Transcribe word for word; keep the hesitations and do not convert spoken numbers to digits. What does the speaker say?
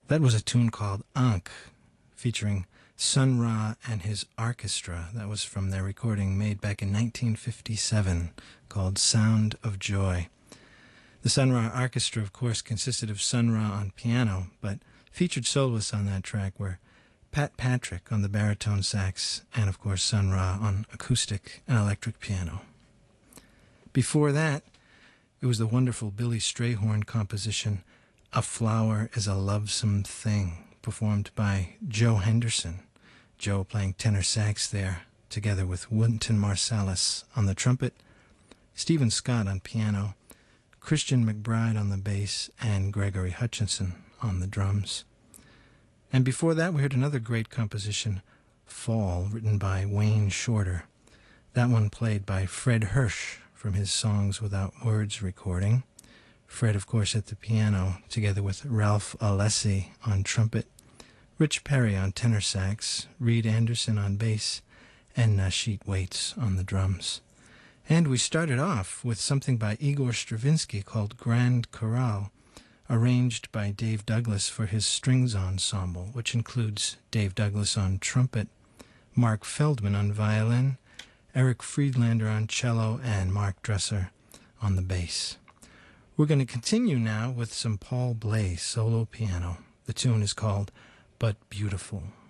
That was a tune called Ankh, featuring Sun Ra and his orchestra. That was from their recording made back in nineteen fifty-seven called Sound of Joy. The Sun Ra Orchestra, of course, consisted of Sun Ra on piano, but featured soloists on that track were Pat Patrick on the baritone sax and, of course, Sun Ra on acoustic and electric piano. Before that, it was the wonderful Billy Strayhorn composition A Flower is a Lovesome Thing, performed by Joe Henderson, Joe playing tenor sax there, together with Wynton Marsalis on the trumpet, Stephen Scott on piano, Christian McBride on the bass, and Gregory Hutchinson on the drums. And before that, we heard another great composition, Fall, written by Wayne Shorter. That one played by Fred Hirsch from his Songs Without Words recording. Fred, of course, at the piano, together with Ralph Alessi on trumpet, Rich Perry on tenor sax, Reed Anderson on bass, and Nasheet Waits on the drums. And we started off with something by Igor Stravinsky called Grand Chorale, arranged by Dave Douglas for his strings ensemble, which includes Dave Douglas on trumpet, Mark Feldman on violin, Eric Friedlander on cello, and Mark Dresser on the bass. We're going to continue now with some Paul Bley solo piano. The tune is called But Beautiful.